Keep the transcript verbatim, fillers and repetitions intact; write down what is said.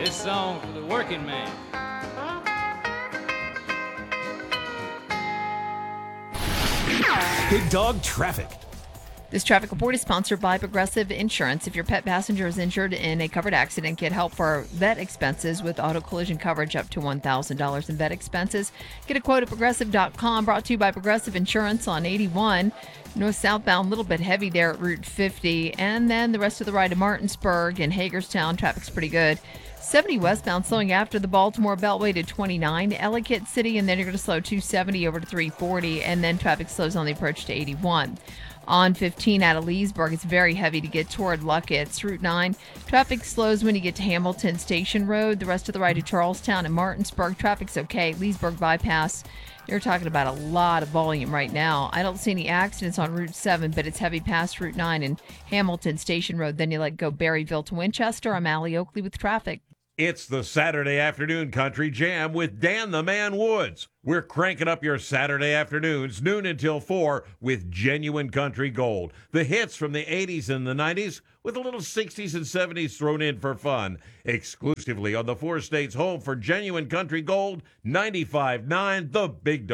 This song for the working man. Big Dog Traffic. This traffic report is sponsored by Progressive Insurance. If your pet passenger is injured in a covered accident, get help for vet expenses with auto collision coverage up to one thousand dollars in vet expenses. Get a quote at progressive dot com. Brought to you by Progressive Insurance on eighty-one. North southbound, a little bit heavy there at Route fifty. And then the rest of the ride to Martinsburg and Hagerstown. Traffic's pretty good. seventy westbound slowing after the Baltimore Beltway to twenty-nine, Ellicott City, and then you're going to slow two seventy over to three forty, and then traffic slows on the approach to eighty-one. On fifteen out of Leesburg, it's very heavy to get toward Luckett's. Route nine, traffic slows when you get to Hamilton Station Road. The rest of the ride to Charlestown and Martinsburg, traffic's okay. Leesburg bypass, you're talking about a lot of volume right now. I don't see any accidents on Route seven, but it's heavy past Route nine and Hamilton Station Road. Then you let go Berryville to Winchester. I'm Allie Oakley with traffic. It's the Saturday Afternoon Country Jam with Dan the Man Woods. We're cranking up your Saturday afternoons, noon until four, with genuine country gold. The hits from the eighties and the nineties, with a little sixties and seventies thrown in for fun. Exclusively on the four states home for genuine country gold, ninety-five point nine The Big Dog.